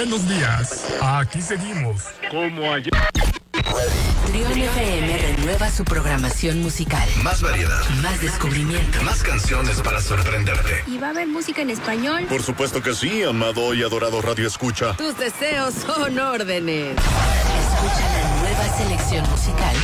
Buenos días. Aquí seguimos. Como ayer. Trión FM renueva su programación musical. Más variedad. Más descubrimiento. Más canciones para sorprenderte. ¿Y va a haber música en español? Por supuesto que sí, amado y adorado Radio Escucha. Tus deseos son órdenes. Escucha la nueva selección musical